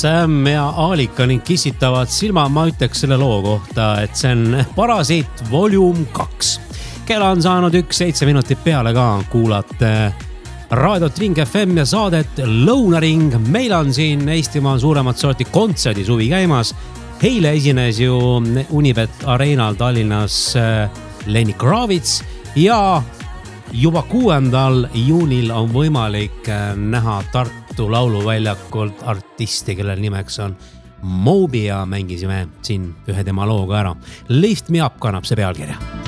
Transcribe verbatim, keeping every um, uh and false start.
Sam ja Aalika ning kissitavad silma, ma ütleks selle loo kohta, et see on Parasiit Volume kaks. Kella on saanud üks seitse minutit peale ka, kuulate raadiot Ring F M ja saadet Lõunaring. Meil on siin Eestimaa suuremat sorti kontserdi suvi käimas. Eile esines ju Unibet Arenal Tallinnas Lenny Kravitz ja juba kuuendal juunil on võimalik näha Tartu lauluväljakult artisti, kellel nimeks on Moby ja mängisime siin ühe tema looga ära. Lift Me Up kannab see pealkirja.